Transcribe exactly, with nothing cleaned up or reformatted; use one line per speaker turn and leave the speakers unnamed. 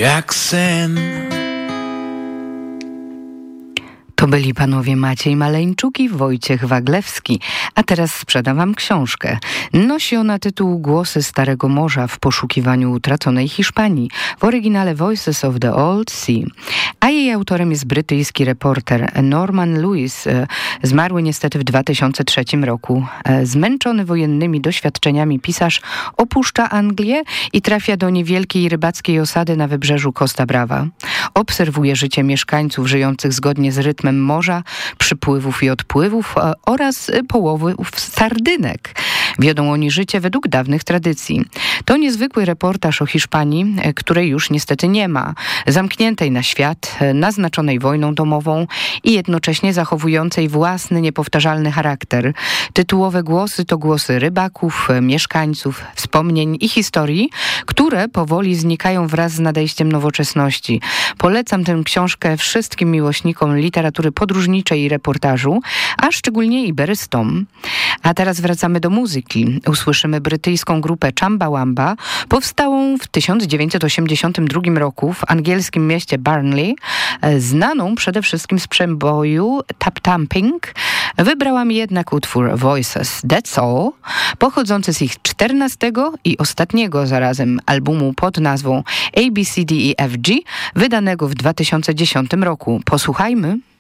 jak sen.
To byli panowie Maciej Maleńczuk i Wojciech Waglewski. A teraz sprzedam wam książkę. Nosi ona tytuł Głosy Starego Morza w poszukiwaniu utraconej Hiszpanii, w oryginale Voices of the Old Sea. A jej autorem jest brytyjski reporter Norman Lewis, zmarły niestety w dwa tysiące trzecim roku. Zmęczony wojennymi doświadczeniami pisarz opuszcza Anglię i trafia do niewielkiej rybackiej osady na wybrzeżu Costa Brava. Obserwuje życie mieszkańców żyjących zgodnie z rytmem morza, przypływów i odpływów oraz połowów sardynek. Wiodą oni życie według dawnych tradycji. To niezwykły reportaż o Hiszpanii, której już niestety nie ma. Zamkniętej na świat, naznaczonej wojną domową i jednocześnie zachowującej własny, niepowtarzalny charakter. Tytułowe głosy to głosy rybaków, mieszkańców, wspomnień i historii, które powoli znikają wraz z nadejściem nowoczesności. Polecam tę książkę wszystkim miłośnikom literatury podróżniczej i reportażu, a szczególnie iberystom. A teraz wracamy do muzyki. Usłyszymy brytyjską grupę Chumbawamba, powstałą w tysiąc dziewięćset osiemdziesiątym drugim roku w angielskim mieście Burnley, znaną przede wszystkim z przeboju Tap Tamping. Wybrałam jednak utwór Voices, That's All, pochodzący z ich czternastego i ostatniego zarazem albumu pod nazwą A B C D E F G, wydanego w dwa tysiące dziesiątym roku. Posłuchajmy.